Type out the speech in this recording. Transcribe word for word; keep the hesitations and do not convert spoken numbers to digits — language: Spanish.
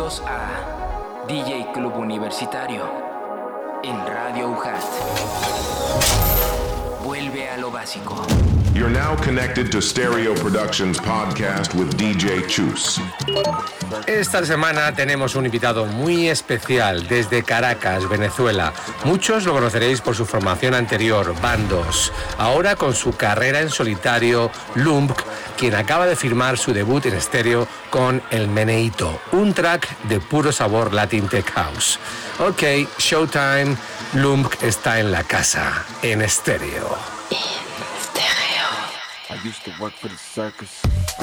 Bienvenidos a D J Club Universitario en Radio UJAT. Vuelve a lo básico. You're now connected to Stereo Productions podcast with D J Chus. Esta semana tenemos un invitado muy especial desde Caracas, Venezuela. Muchos lo conoceréis por su formación anterior, Bandos. Ahora con su carrera en solitario, Lumpk, quien acaba de firmar su debut en estéreo con El Meneíto, un track de puro sabor Latin Tech House. Ok, Showtime, Lumpk está en la casa, en estéreo. I used to work for the circus.